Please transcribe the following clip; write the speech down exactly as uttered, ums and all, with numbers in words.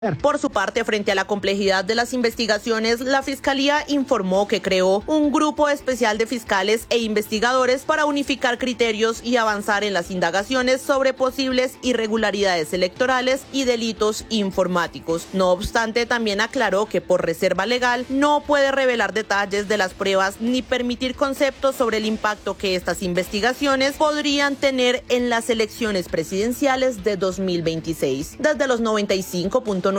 Por su parte, frente a la complejidad de las investigaciones, la Fiscalía informó que creó un grupo especial de fiscales e investigadores para unificar criterios y avanzar en las indagaciones sobre posibles irregularidades electorales y delitos informáticos. No obstante, también aclaró que por reserva legal no puede revelar detalles de las pruebas ni permitir conceptos sobre el impacto que estas investigaciones podrían tener en las elecciones presidenciales de dos mil veintiséis. Desde los noventa y cinco punto